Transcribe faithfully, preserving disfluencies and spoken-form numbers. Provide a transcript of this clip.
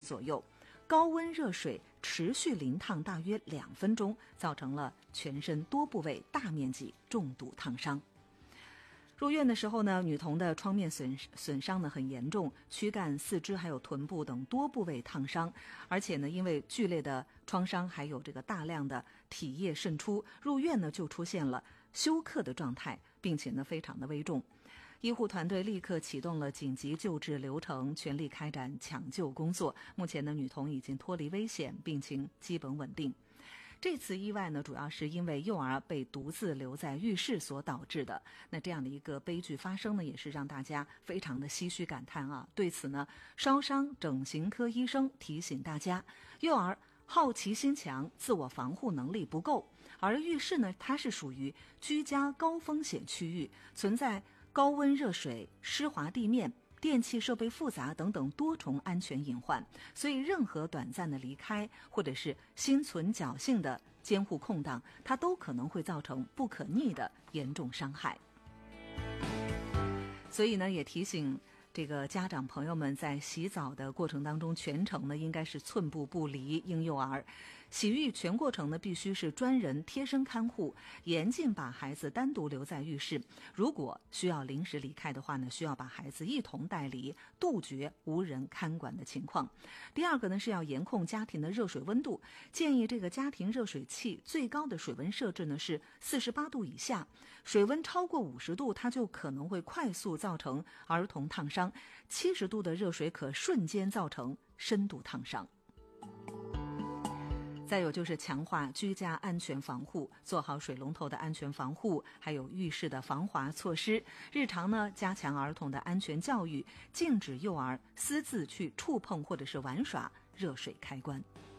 左右，高温热水持续淋烫大约两分钟，造成了全身多部位大面积重度烫伤。入院的时候呢，女童的创面损损伤呢很严重，躯干、四肢还有臀部等多部位烫伤，而且呢，因为剧烈的创伤还有这个大量的体液渗出，入院呢就出现了休克的状态，并且呢非常的危重。医护团队立刻启动了紧急救治流程，全力开展抢救工作。目前呢，女童已经脱离危险，病情基本稳定。这次意外呢，主要是因为幼儿被独自留在浴室所导致的。那这样的一个悲剧发生呢，也是让大家非常的唏嘘感叹啊。对此呢，烧伤整形科医生提醒大家，幼儿好奇心强，自我防护能力不够，而浴室呢，它是属于居家高风险区域，存在高温热水、湿滑地面、电器设备复杂等等多重安全隐患，所以任何短暂的离开或者是心存侥幸的监护空档，它都可能会造成不可逆的严重伤害。所以呢，也提醒这个家长朋友们，在洗澡的过程当中，全程呢应该是寸步不离婴幼儿。洗浴全过程呢必须是专人贴身看护，严禁把孩子单独留在浴室。如果需要临时离开的话呢，需要把孩子一同带离，杜绝无人看管的情况。第二个呢是要严控家庭的热水温度，建议这个家庭热水器最高的水温设置呢是四十八度以下，水温超过五十度，它就可能会快速造成儿童烫伤。七十度的热水可瞬间造成深度烫伤。再有就是强化居家安全防护，做好水龙头的安全防护，还有浴室的防滑措施。日常呢，加强儿童的安全教育，禁止幼儿私自去触碰或者是玩耍热水开关。